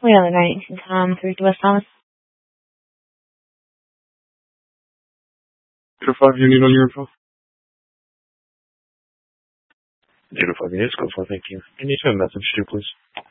We have a night. Through to West Thomas. 05, you need all your info? 05 units, go for, thank you. Can you send a message too, please?